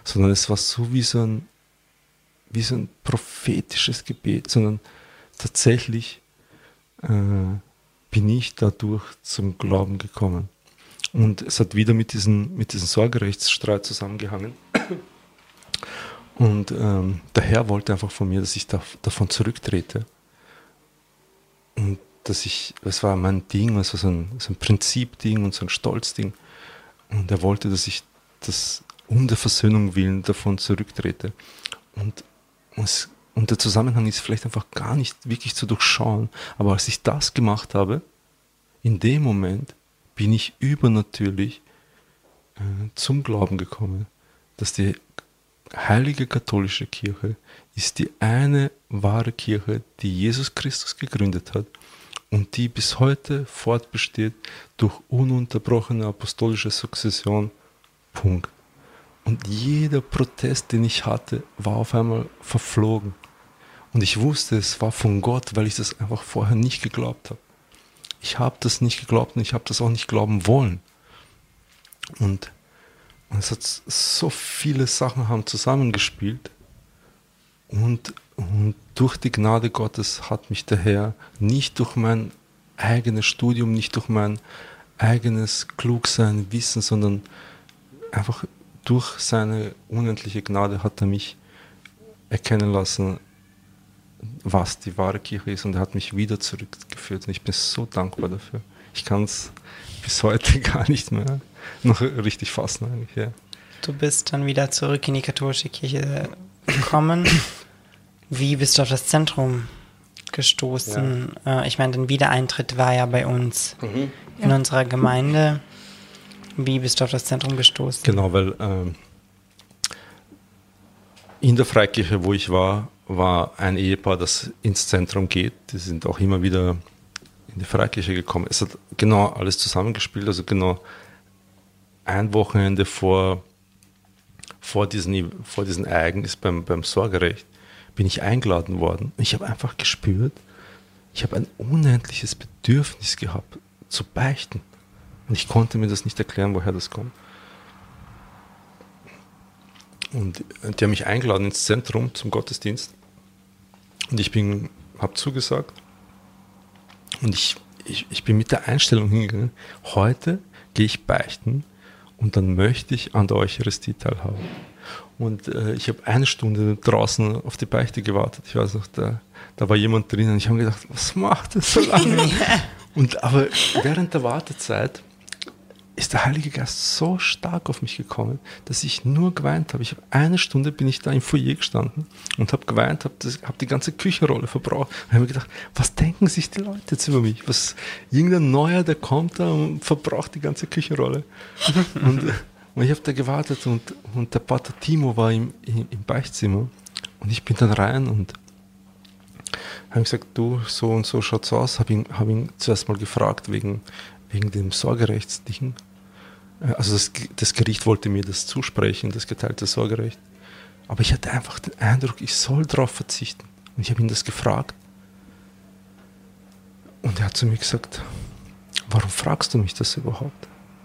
sondern es war so wie so ein prophetisches Gebet, sondern tatsächlich bin ich dadurch zum Glauben gekommen. Und es hat wieder mit diesem Sorgerechtsstreit zusammengehangen. Und der Herr wollte einfach von mir, dass ich davon zurücktrete. Und es war mein Ding, es war so ein Prinzipding und so ein Stolzding. Und er wollte, dass ich das um der Versöhnung willen davon zurücktrete. Und der Zusammenhang ist vielleicht einfach gar nicht wirklich zu durchschauen. Aber als ich das gemacht habe, in dem Moment bin ich übernatürlich zum Glauben gekommen, dass die heilige katholische Kirche ist die eine wahre Kirche, die Jesus Christus gegründet hat und die bis heute fortbesteht durch ununterbrochene apostolische Sukzession. Punkt. Und jeder Protest, den ich hatte, war auf einmal verflogen. Und ich wusste, es war von Gott, weil ich das einfach vorher nicht geglaubt habe. Ich habe das nicht geglaubt und ich habe das auch nicht glauben wollen. Und es hat so viele Sachen haben zusammengespielt. Und durch die Gnade Gottes hat mich der Herr nicht durch mein eigenes Studium, nicht durch mein eigenes Klugsein, Wissen, sondern einfach durch seine unendliche Gnade hat er mich erkennen lassen, was die wahre Kirche ist, und er hat mich wieder zurückgeführt und ich bin so dankbar dafür. Ich kann es bis heute gar nicht mehr noch richtig fassen eigentlich. Ja. Du bist dann wieder zurück in die katholische Kirche gekommen. Wie bist du auf das Zentrum gestoßen? Ja. Ich meine, der Wiedereintritt war ja bei uns in unserer Gemeinde. Wie bist du auf das Zentrum gestoßen? Genau, weil in der Freikirche, wo ich war ein Ehepaar, das ins Zentrum geht. Die sind auch immer wieder in die Freikirche gekommen. Es hat genau alles zusammengespielt, also genau ein Wochenende vor diesem Ereignis beim Sorgerecht bin ich eingeladen worden. Ich habe einfach gespürt, ich habe ein unendliches Bedürfnis gehabt, zu beichten. Und ich konnte mir das nicht erklären, woher das kommt. Und die haben mich eingeladen ins Zentrum zum Gottesdienst. Und ich habe zugesagt. Und ich bin mit der Einstellung hingegangen, heute gehe ich beichten und dann möchte ich an der Eucharistie teilhaben. Und ich habe 1 Stunde draußen auf die Beichte gewartet. Ich weiß noch, da war jemand drin und ich habe gedacht, was macht das so lange? Aber während der Wartezeit ist der Heilige Geist so stark auf mich gekommen, dass ich nur geweint habe. 1 Stunde bin ich da im Foyer gestanden und habe geweint, habe die ganze Küchenrolle verbraucht. Und habe mir gedacht, was denken sich die Leute jetzt über mich? Irgendein Neuer, der kommt da und verbraucht die ganze Küchenrolle. Und ich habe da gewartet und der Pater Timo war im Beichtzimmer und ich bin dann rein und habe gesagt, du, so und so schaut's aus. Habe ihn zuerst mal gefragt wegen dem Sorgerechtsding. Also das Gericht wollte mir das zusprechen, das geteilte Sorgerecht. Aber ich hatte einfach den Eindruck, ich soll darauf verzichten. Und ich habe ihn das gefragt. Und er hat zu mir gesagt, warum fragst du mich das überhaupt?